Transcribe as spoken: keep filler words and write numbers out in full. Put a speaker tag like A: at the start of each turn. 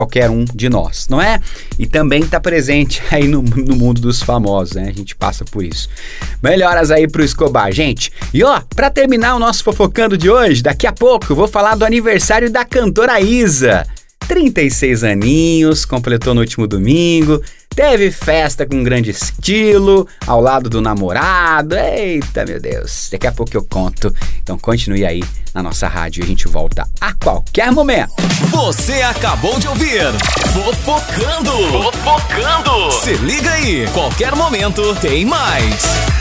A: qualquer um de nós, não é? E também tá presente aí no, no mundo dos famosos, né? A gente passa por isso. Melhoras aí pro Escobar, gente. E ó, pra terminar o nosso Fofocando de hoje, daqui a pouco eu vou falar do aniversário da cantora Isa. trinta e seis aninhos, completou no último domingo, teve festa com grande estilo, ao lado do namorado. Eita, meu Deus, daqui a pouco eu conto. Então continue aí na nossa rádio e a gente volta a qualquer momento.
B: Você acabou de ouvir Fofocando. Fofocando. Se liga aí, qualquer momento tem mais.